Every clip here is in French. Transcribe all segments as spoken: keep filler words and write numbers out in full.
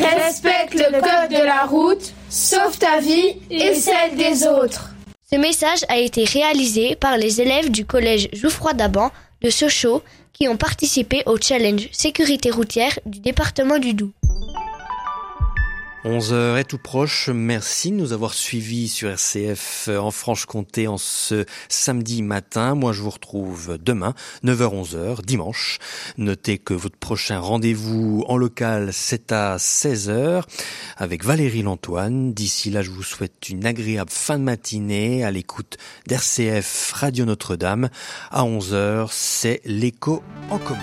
Respecte le code de la route, sauve ta vie et celle des autres. Ce message a été réalisé par les élèves du collège Jouffroy d'Aban de Sochaux qui ont participé au challenge sécurité routière du département du Doubs. onze heures est tout proche. Merci de nous avoir suivis sur R C F en Franche-Comté en ce samedi matin. Moi, je vous retrouve demain, neuf heures onze heures, dimanche. Notez que votre prochain rendez-vous en local, c'est à seize heures avec Valérie Lantoine. D'ici là, je vous souhaite une agréable fin de matinée à l'écoute d'R C F Radio Notre-Dame. À onze heures, c'est l'écho en commun.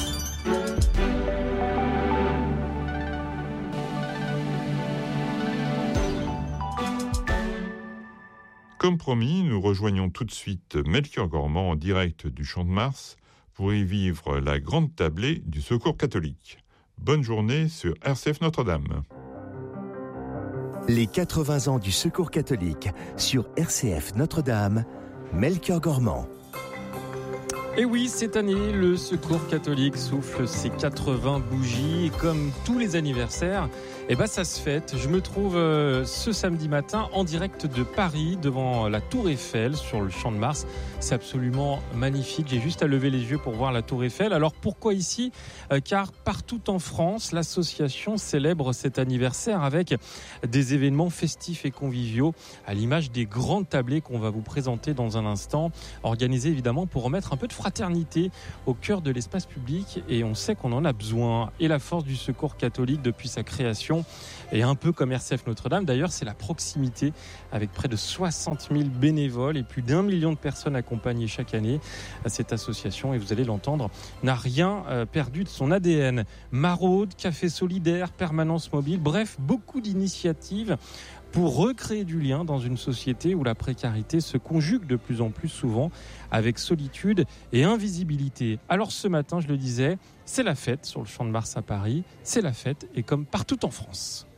Comme promis, nous rejoignons tout de suite Melchior Gormand en direct du Champ de Mars pour y vivre la grande tablée du Secours catholique. Bonne journée sur R C F Notre-Dame. Les quatre-vingts ans du Secours catholique sur R C F Notre-Dame, Melchior Gormand. Et oui, cette année, le Secours catholique souffle ses quatre-vingts bougies. Et comme tous les anniversaires, eh ben, ça se fête. Je me trouve euh, ce samedi matin en direct de Paris, devant la Tour Eiffel, sur le Champ de Mars. C'est absolument magnifique. J'ai juste à lever les yeux pour voir la Tour Eiffel. Alors pourquoi ici ? euh, Car partout en France, l'association célèbre cet anniversaire avec des événements festifs et conviviaux, à l'image des grandes tablées qu'on va vous présenter dans un instant, organisées évidemment pour remettre un peu de fraternité au cœur de l'espace public, et on sait qu'on en a besoin. Et la force du Secours catholique depuis sa création, et un peu comme R C F Notre-Dame d'ailleurs, c'est la proximité, avec près de soixante mille bénévoles et plus d'un million de personnes accompagnées chaque année. Cette association, et vous allez l'entendre, n'a rien perdu de son A D N. Maraude, café solidaire, permanence mobile, bref, beaucoup d'initiatives pour recréer du lien dans une société où la précarité se conjugue de plus en plus souvent avec solitude et invisibilité. Alors ce matin, je le disais, c'est la fête sur le Champ de Mars à Paris, c'est la fête, et comme partout en France.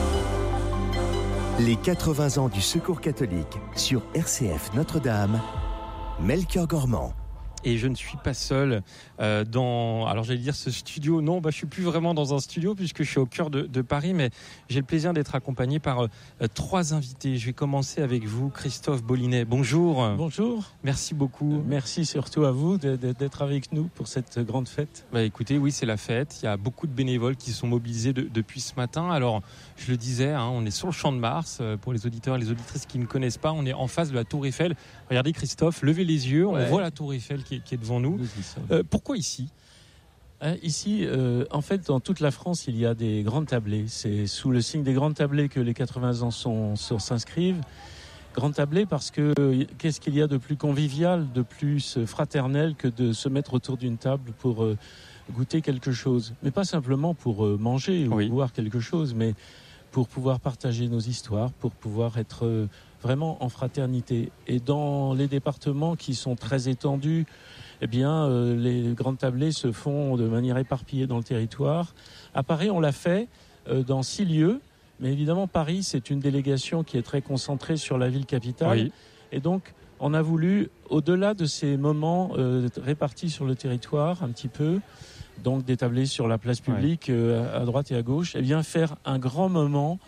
Les quatre-vingts ans du Secours catholique sur R C F Notre-Dame, Melchior Gormand. Et je ne suis pas seul euh, dans, alors j'allais dire ce studio, non, bah, je suis plus vraiment dans un studio puisque je suis au cœur de, de Paris, mais j'ai le plaisir d'être accompagné par euh, trois invités. Je vais commencer avec vous, Christophe Bollinet. Bonjour. Bonjour. Merci beaucoup. Merci surtout à vous de, de, d'être avec nous pour cette grande fête. Bah, écoutez, oui, c'est la fête. Il y a beaucoup de bénévoles qui sont mobilisés de, depuis ce matin. Alors, je le disais, hein, on est sur le Champ de Mars. Pour les auditeurs et les auditrices qui ne connaissent pas, on est en face de la Tour Eiffel. Regardez, Christophe, levez les yeux, ouais. On voit la Tour Eiffel qui est, qui est devant nous. Euh, pourquoi ici ? euh, Ici, euh, en fait, dans toute la France, il y a des grandes tablées. C'est sous le signe des grandes tablées que les quatre-vingts ans sont, sont, s'inscrivent. Grandes tablées parce que qu'est-ce qu'il y a de plus convivial, de plus fraternel que de se mettre autour d'une table pour euh, goûter quelque chose. Mais pas simplement pour euh, manger ou oui. boire quelque chose, mais pour pouvoir partager nos histoires, pour pouvoir être euh, vraiment en fraternité. Et dans les départements qui sont très étendus, eh bien, euh, les grandes tablées se font de manière éparpillée dans le territoire. À Paris, on l'a fait euh, dans six lieux, mais évidemment, Paris, c'est une délégation qui est très concentrée sur la ville capitale. Oui. Et donc, on a voulu, au-delà de ces moments euh, répartis sur le territoire, un petit peu, donc des tablées sur la place publique, ouais. euh, à droite et à gauche, eh bien, faire un grand moment.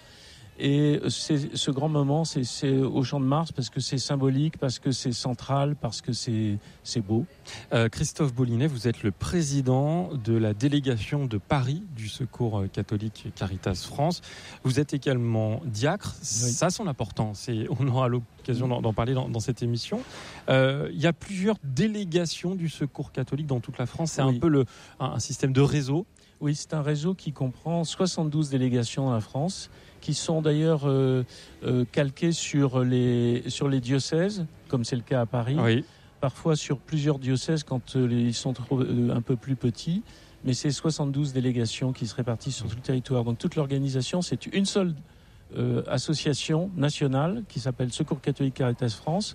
Et c'est, ce grand moment, c'est, c'est au Champ de Mars parce que c'est symbolique, parce que c'est central, parce que c'est, c'est beau. Euh, Christophe Bollinet, vous êtes le président de la délégation de Paris du Secours catholique Caritas France. Vous êtes également diacre. Oui. Ça a son importance et on aura l'occasion d'en, d'en parler dans, dans cette émission. Euh, il y a plusieurs délégations du Secours catholique dans toute la France. C'est oui. un peu le, un, un système de réseau. Oui, c'est un réseau qui comprend soixante-douze délégations dans la France, qui sont d'ailleurs euh, euh, calquées sur les, sur les diocèses, comme c'est le cas à Paris. Oui. Parfois sur plusieurs diocèses quand euh, ils sont trop, euh, un peu plus petits. Mais c'est soixante-douze délégations qui se répartissent sur tout le territoire. Donc toute l'organisation, c'est une seule euh, association nationale qui s'appelle Secours catholique Caritas France.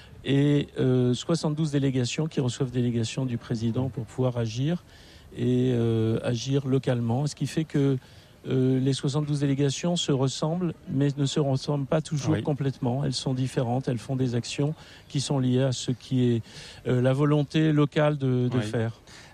Et euh, soixante-douze délégations qui reçoivent délégation du président pour pouvoir agir et euh, agir localement. Ce qui fait que euh, les soixante-douze délégations se ressemblent, mais ne se ressemblent pas toujours oui. complètement. Elles sont différentes, elles font des actions qui sont liées à ce qui est euh, la volonté locale de, de oui. faire.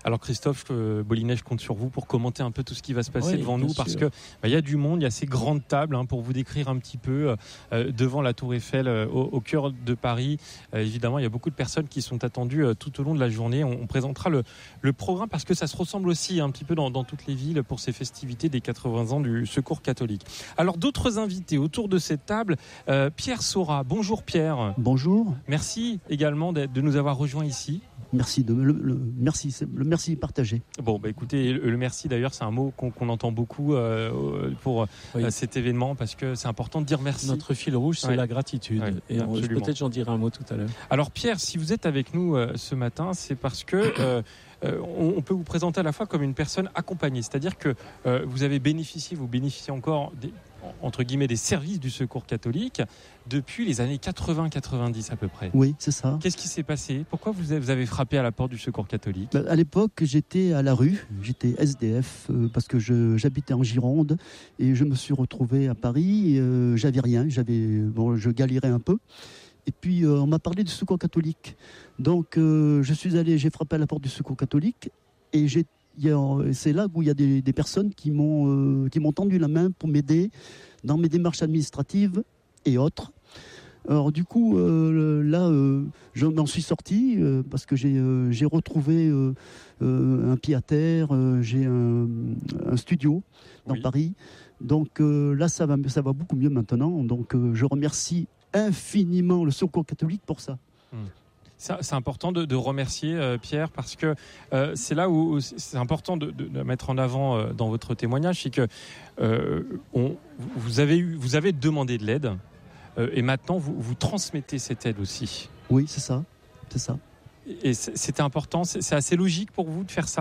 Alors Christophe euh, Bollinet, je compte sur vous pour commenter un peu tout ce qui va se passer oui, devant nous, parce que bah, y a du monde, il y a ces grandes tables hein, pour vous décrire un petit peu euh, devant la Tour Eiffel euh, au, au cœur de Paris. Euh, évidemment, il y a beaucoup de personnes qui sont attendues euh, tout au long de la journée. On, on présentera le, le programme parce que ça se ressemble aussi un petit peu dans, dans toutes les villes pour ces festivités des quatre-vingts ans du Secours catholique. Alors d'autres invités autour de cette table, euh, Pierre Saurat. Bonjour Pierre. Bonjour. Merci également de, de nous avoir rejoints ici. Merci, de, le, le, merci, le merci partagé. Bon, bah écoutez, le, le merci d'ailleurs, c'est un mot qu'on, qu'on entend beaucoup euh, pour oui. euh, cet événement parce que c'est important de dire merci. Notre fil rouge, c'est ouais. la gratitude. Ouais, et on, peut-être j'en dirai un mot tout à l'heure. Alors Pierre, si vous êtes avec nous euh, ce matin, c'est parce que euh, euh, on, on peut vous présenter à la fois comme une personne accompagnée, c'est-à-dire que euh, vous avez bénéficié, vous bénéficiez encore des, entre guillemets des services du Secours catholique depuis les années quatre-vingts quatre-vingt-dix à peu près. Oui, c'est ça. Qu'est-ce qui s'est passé ? Pourquoi vous avez, vous avez frappé à la porte du Secours catholique ? Bah, à l'époque, j'étais à la rue, j'étais S D F euh, parce que je, j'habitais en Gironde et je me suis retrouvé à Paris. Euh, j'avais rien, j'avais, bon, je galérais un peu. Et puis euh, on m'a parlé du Secours catholique. Donc euh, je suis allé, j'ai frappé à la porte du Secours catholique et j'ai Il y a, c'est là où il y a des, des personnes qui m'ont, euh, qui m'ont tendu la main pour m'aider dans mes démarches administratives et autres. Alors du coup, euh, là, euh, je m'en suis sorti euh, parce que j'ai, euh, j'ai retrouvé euh, euh, un pied à terre, euh, j'ai un, un studio dans oui. Paris. Donc euh, là, ça va, ça va beaucoup mieux maintenant. Donc euh, je remercie infiniment le Secours catholique pour ça. Hum. C'est important de, de remercier euh, Pierre parce que euh, c'est là où c'est important de, de, de mettre en avant euh, dans votre témoignage, c'est que euh, on, vous avez eu, vous avez demandé de l'aide euh, et maintenant vous, vous transmettez cette aide aussi. Oui, c'est ça, c'est ça. Et c'était important, c'est, c'est assez logique pour vous de faire ça ?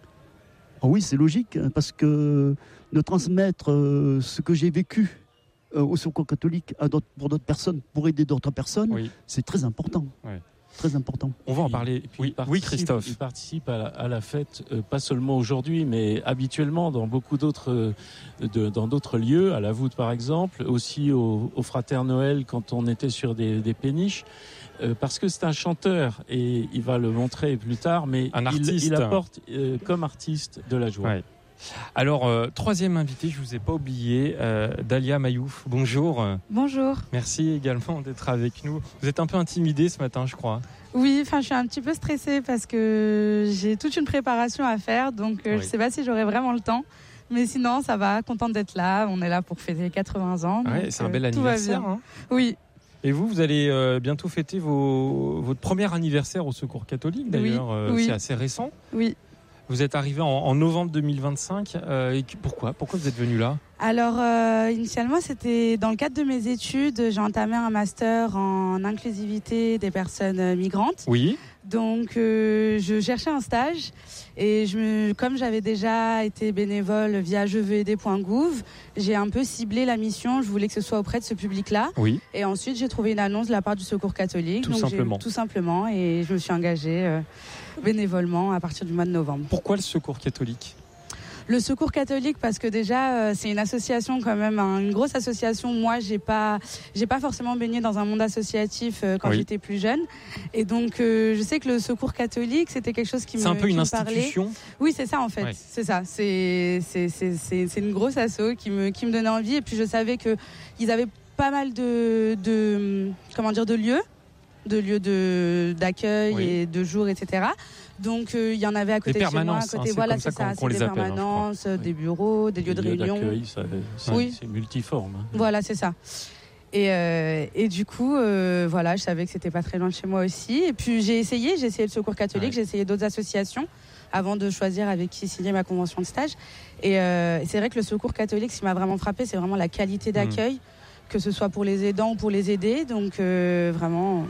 Oh oui, c'est logique parce que de transmettre euh, ce que j'ai vécu euh, au Secours catholique à d'autres, pour d'autres personnes, pour aider d'autres personnes, oui. c'est très important. Oui. Très important. On va en parler. Et puis, oui, oui, Christophe. Il participe à la, à la fête, euh, pas seulement aujourd'hui, mais habituellement dans beaucoup d'autres, euh, de, dans d'autres lieux, à la voûte par exemple, aussi au, au Frater Noël quand on était sur des, des péniches, euh, parce que c'est un chanteur et il va le montrer plus tard, mais un il, artiste. il apporte euh, comme artiste de la joie. Ouais. Alors, euh, troisième invité, je ne vous ai pas oublié, euh, Dalia Mayouf. Bonjour. Bonjour. Merci également d'être avec nous. Vous êtes un peu intimidée ce matin, je crois. Oui, enfin, je suis un petit peu stressée parce que j'ai toute une préparation à faire, donc euh, oui. je ne sais pas si j'aurai vraiment le temps. Mais sinon, ça va, contente d'être là. On est là pour fêter les quatre-vingts ans. Ouais, donc, c'est un bel euh, anniversaire. Tout va bien. Hein. Oui. Et vous, vous allez euh, bientôt fêter vos, votre premier anniversaire au Secours catholique, d'ailleurs. Oui, euh, oui. C'est assez récent. Oui. Vous êtes arrivé en, en novembre deux mille vingt-cinq. Euh, et pourquoi Pourquoi vous êtes venu là ? Alors, euh, initialement, c'était dans le cadre de mes études. J'ai entamé un master en inclusivité des personnes migrantes. Oui. Donc, euh, je cherchais un stage. Et je me, comme j'avais déjà été bénévole via je veux aider point gouv, j'ai un peu ciblé la mission. Je voulais que ce soit auprès de ce public-là. Oui. Et ensuite, j'ai trouvé une annonce de la part du Secours catholique. Tout donc simplement. Tout simplement. Et je me suis engagée euh, bénévolement à partir du mois de novembre. Pourquoi le Secours catholique ? Le Secours catholique parce que déjà euh, c'est une association quand même, hein, une grosse association. Moi j'ai pas j'ai pas forcément baigné dans un monde associatif euh, quand oui. j'étais plus jeune et donc euh, je sais que le Secours catholique c'était quelque chose qui c'est me c'est un peu qui une me institution. Parlait. Oui c'est ça en fait, ouais. c'est ça, c'est c'est c'est c'est c'est une grosse asso qui me qui me donnait envie et puis je savais que ils avaient pas mal de de comment dire de lieux de lieux de d'accueil oui. et de jours et cetera. Donc il euh, y en avait à côté de chez moi, à côté hein, c'est voilà c'est ça, ça c'est des permanences, hein, des bureaux, des lieux des de lieux réunion. Ça, c'est, oui. c'est multiforme. Hein. Voilà c'est ça. Et euh, et du coup euh, voilà je savais que c'était pas très loin de chez moi aussi. Et puis j'ai essayé, j'ai essayé le Secours catholique, ouais. j'ai essayé d'autres associations avant de choisir avec qui signer ma convention de stage. Et euh, c'est vrai que le Secours catholique, ce qui m'a vraiment frappé, c'est vraiment la qualité d'accueil, mmh. que ce soit pour les aidants ou pour les aider. Donc euh, vraiment.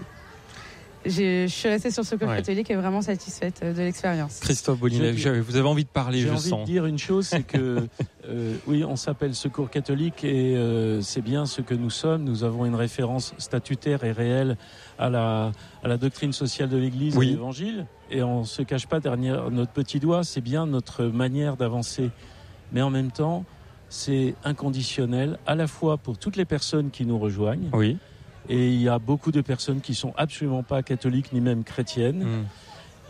J'ai, je suis restée sur le Secours ouais. catholique et vraiment satisfaite de l'expérience. Christophe Bollinet, vous avez envie de parler, j'ai je envie sens. de dire une chose, c'est que euh, oui, on s'appelle Secours catholique et euh, c'est bien ce que nous sommes. Nous avons une référence statutaire et réelle à la à la doctrine sociale de l'Église oui. et l'Évangile. Et on se cache pas derrière notre petit doigt. C'est bien notre manière d'avancer, mais en même temps, c'est inconditionnel à la fois pour toutes les personnes qui nous rejoignent. Oui. Et il y a beaucoup de personnes qui sont absolument pas catholiques ni même chrétiennes. Mmh.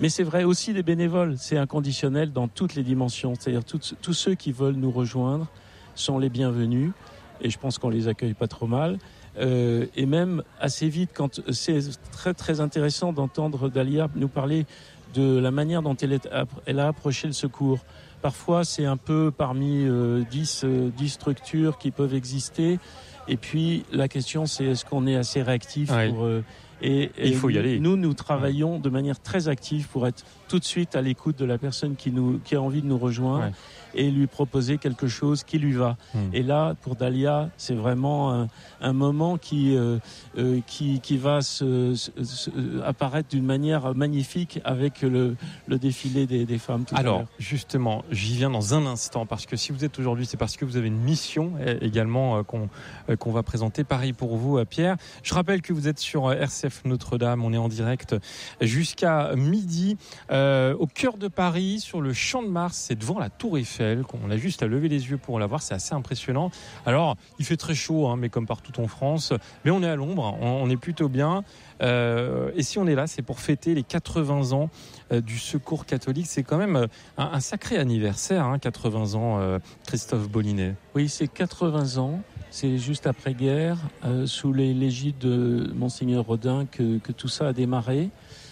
Mais c'est vrai aussi des bénévoles. C'est inconditionnel dans toutes les dimensions. C'est-à-dire tous, tous ceux qui veulent nous rejoindre sont les bienvenus. Et je pense qu'on les accueille pas trop mal. Euh, et même assez vite, quand c'est très très intéressant d'entendre Dalia nous parler de la manière dont elle, est, elle a approché le secours. Parfois, c'est un peu parmi euh, dix, euh, dix structures qui peuvent exister. Et puis, la question, c'est est-ce qu'on est assez réactif ouais. pour... Euh, et, et il faut y nous, aller. Nous, nous travaillons de manière très active pour être tout de suite à l'écoute de la personne qui, nous, qui a envie de nous rejoindre ouais. et lui proposer quelque chose qui lui va. Mmh. Et là, pour Dalia, c'est vraiment un, un moment qui, euh, euh, qui, qui va se, se, se, apparaître d'une manière magnifique avec le, le défilé des, des femmes. Tout Alors, à l'heure. justement, j'y viens dans un instant, parce que si vous êtes aujourd'hui, c'est parce que vous avez une mission également euh, qu'on, euh, qu'on va présenter. Pareil pour vous, euh, Pierre. Je rappelle que vous êtes sur R C F Notre-Dame, on est en direct jusqu'à midi. Euh, Euh, au cœur de Paris, sur le Champ de Mars, c'est devant la Tour Eiffel. On a juste à lever les yeux pour la voir, c'est assez impressionnant. Alors, il fait très chaud, hein, mais comme partout en France, mais on est à l'ombre, on, on est plutôt bien. Euh, et si on est là, c'est pour fêter les quatre-vingts ans euh, du Secours catholique. C'est quand même un, un sacré anniversaire, hein, quatre-vingts ans, euh, Christophe Bollinet. Oui, c'est quatre-vingts ans. C'est juste après-guerre, euh, sous les légides de Monseigneur Rodin, que, que tout ça a démarré.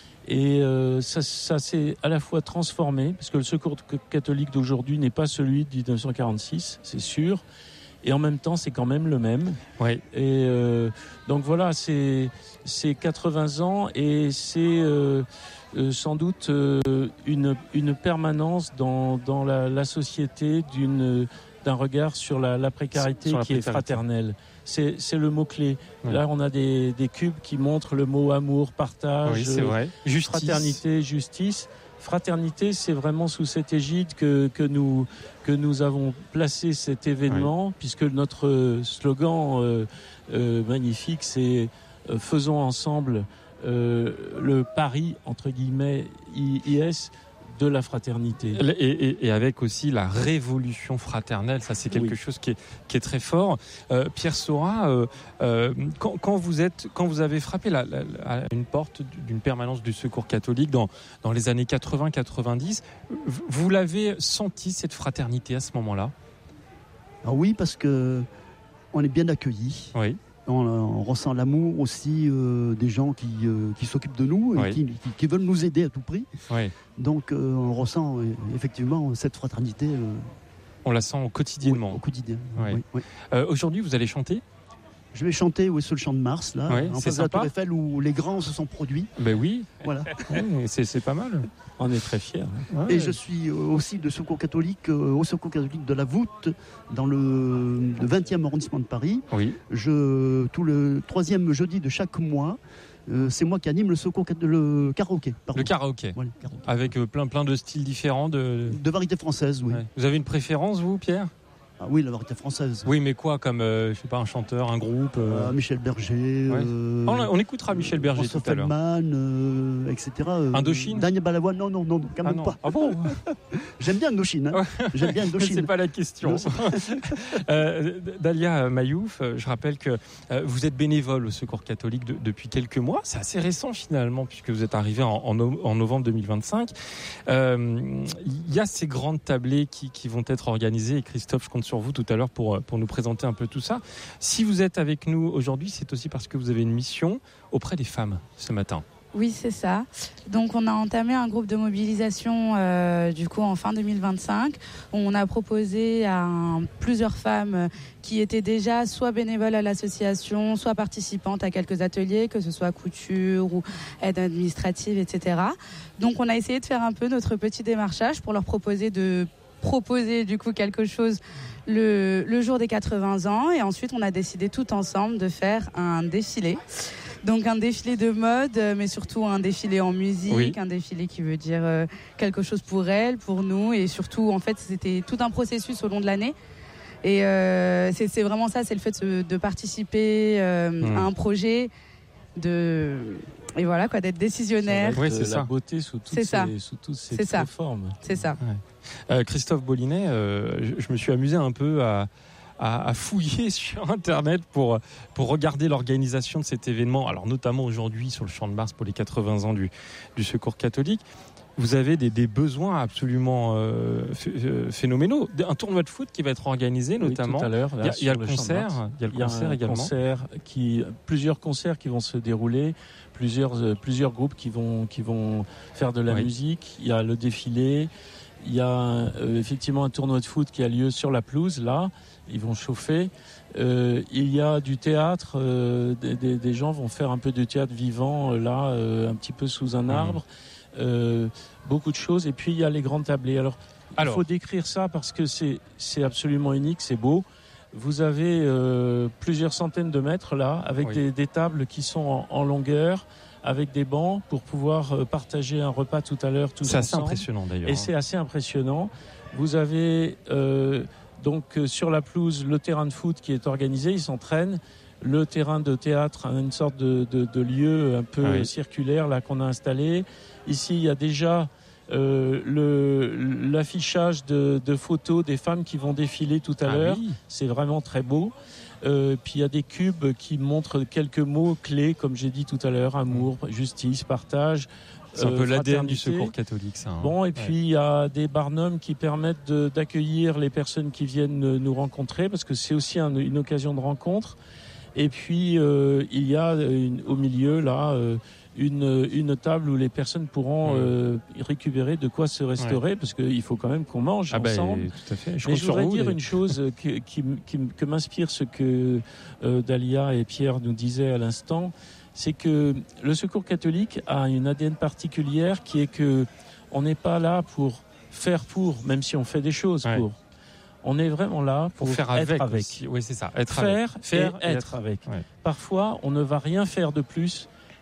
Et euh, ça, ça s'est à la fois transformé, parce que le secours catholique d'aujourd'hui n'est pas celui de dix-neuf cent quarante-six, c'est sûr. Et en même temps, c'est quand même le même. Oui. Et euh, donc voilà, c'est, c'est quatre-vingts ans et c'est euh, euh, sans doute euh, une, une permanence dans, dans la, la société d'une, d'un regard sur la, la précarité sur la qui précarité. est fraternelle. C'est, c'est le mot-clé. Ouais. Là, on a des, des cubes qui montrent le mot amour, partage, oui, c'est vrai. Justice. Fraternité, justice. Fraternité, c'est vraiment sous cette égide que, que, nous, que nous avons placé cet événement, ouais. puisque notre slogan euh, euh, magnifique, c'est euh, « Faisons ensemble euh, le pari, entre guillemets, I S », de la fraternité. Et, et, et avec aussi la révolution fraternelle, ça c'est quelque oui. chose qui est, qui est très fort. Euh, Pierre Saurat, euh, euh, quand, quand, vous êtes, quand vous avez frappé la, la, la, une porte d'une permanence du Secours catholique dans, dans les années quatre-vingts quatre-vingt-dix, vous l'avez senti cette fraternité à ce moment-là ? Ah oui, parce que on est bien accueillis. Oui. On, on ressent l'amour aussi euh, des gens qui, euh, qui s'occupent de nous et oui. qui, qui, qui veulent nous aider à tout prix. Oui. Donc euh, on ressent euh, effectivement cette fraternité. Euh, on la sent quotidiennement. Oui, au quotidien. Oui. Oui, oui. Euh, aujourd'hui, vous allez chanter ? Je vais chanter oui, sur le Champ de Mars, là, oui, en face de la Tour Eiffel où les grands se sont produits. Ben oui, voilà. oui, c'est, c'est pas mal. On est très fiers. Ouais. Et je suis aussi de Secours catholique, euh, au Secours catholique de la Voûte, dans le, le vingtième arrondissement de Paris. Oui. Je, tout le troisième jeudi de chaque mois, euh, c'est moi qui anime le secours le karaoké. Pardon. Le karaoké. Ouais, le karaoké. Avec euh, plein, plein de styles différents. De, de variétés françaises, oui. Ouais. Vous avez une préférence, vous, Pierre ? Ah oui, la variété française. Oui, mais quoi, comme, euh, je sais pas, un chanteur, un groupe euh... ah, Michel Berger. Ouais. Euh, on, on écoutera Michel Berger François tout à l'heure. Feldman, euh, et cetera. Euh, Indochine. Daniel Balavoine, non, non, non, quand même ah non. pas. Ah bon. J'aime bien Indochine. Hein. J'aime bien Indochine. C'est pas la question. euh, Dalia Mayouf, je rappelle que euh, vous êtes bénévole au Secours catholique de, depuis quelques mois. C'est assez récent finalement, puisque vous êtes arrivé en, en, en novembre deux mille vingt-cinq. Il euh, y a ces grandes tablées qui, qui vont être organisées. Et Christophe, je compte sur vous tout à l'heure pour pour nous présenter un peu tout ça. Si vous êtes avec nous aujourd'hui, c'est aussi parce que vous avez une mission auprès des femmes ce matin. Oui, c'est ça. Donc, on a entamé un groupe de mobilisation euh, du coup en fin deux mille vingt-cinq. On a proposé à un, plusieurs femmes qui étaient déjà soit bénévoles à l'association, soit participantes à quelques ateliers, que ce soit couture ou aide administrative, et cetera. Donc, on a essayé de faire un peu notre petit démarchage pour leur proposer de proposer du coup quelque chose le, le jour des quatre-vingts ans, et ensuite on a décidé tout ensemble de faire un défilé. Donc un défilé de mode, mais surtout un défilé en musique, oui. un défilé qui veut dire quelque chose pour elles, pour nous, et surtout en fait c'était tout un processus au long de l'année. Et euh, c'est, c'est vraiment ça, c'est le fait de, de participer euh, mmh. à un projet, de et voilà quoi, d'être décisionnaire. Oui, c'est la ça. Beauté sous toutes, c'est ces, ça. Sous toutes ces c'est ça. formes. C'est ça. Ouais. Euh, Christophe Bollinet, euh, je, je me suis amusé un peu à, à, à fouiller sur Internet pour, pour regarder l'organisation de cet événement, alors notamment aujourd'hui sur le Champ de Mars pour les quatre-vingts ans du, du Secours catholique. vous avez des, des besoins absolument euh, ph- phénoménaux. Un tournoi de foot qui va être organisé, notamment. Oui, tout à l'heure. Il y a, il y a le concert, il y a le concert également. Concert qui, plusieurs concerts qui vont se dérouler, plusieurs euh, plusieurs groupes qui vont qui vont faire de la oui. musique. Il y a le défilé. Il y a euh, effectivement un tournoi de foot qui a lieu sur la pelouse, là. Ils vont chauffer. Euh, il y a du théâtre. Euh, des, des, des gens vont faire un peu de théâtre vivant, euh, là, euh, un petit peu sous un arbre. Mmh. Euh, beaucoup de choses. Et puis, il y a les grands tablés. Alors, Alors. il faut décrire ça parce que c'est, c'est absolument unique, c'est beau. Vous avez euh, plusieurs centaines de mètres, là, avec oui. des, des tables qui sont en, en longueur, avec des bancs pour pouvoir partager un repas tout à l'heure tous c'est ensemble. C'est assez impressionnant d'ailleurs. Et c'est assez impressionnant. Vous avez euh, donc euh, sur la pelouse le terrain de foot qui est organisé, ils s'entraînent. Le terrain de théâtre, une sorte de, de, de lieu un peu oui. circulaire là qu'on a installé. Ici, il y a déjà euh, le, l'affichage de, de photos des femmes qui vont défiler tout à ah l'heure. Oui. C'est vraiment très beau. Euh, puis il y a des cubes qui montrent quelques mots clés, comme j'ai dit tout à l'heure, amour, justice, partage. C'est un euh, peu l'A D N du Secours catholique, ça. Hein. Bon, et puis il ouais. y a des barnums qui permettent de, d'accueillir les personnes qui viennent nous rencontrer, parce que c'est aussi un, une occasion de rencontre. Et puis euh, il y a une, au milieu là euh, une, une table où les personnes pourront ouais. euh, récupérer de quoi se restaurer, ouais. parce qu'il faut quand même qu'on mange ah ensemble. Bah, tout à fait. Je, Mais je voudrais vous, dire les... une chose qui, qui, qui, que m'inspire ce que euh, Dalia et Pierre nous disaient à l'instant, c'est que le Secours catholique a une A D N particulière qui est que on n'est pas là pour faire pour, même si on fait des choses ouais. pour. On est vraiment là pour, pour faire être avec. avec. Aussi. Oui, c'est ça. Être faire, avec. Faire et être, être avec. Ouais. Parfois, on ne va rien faire de plus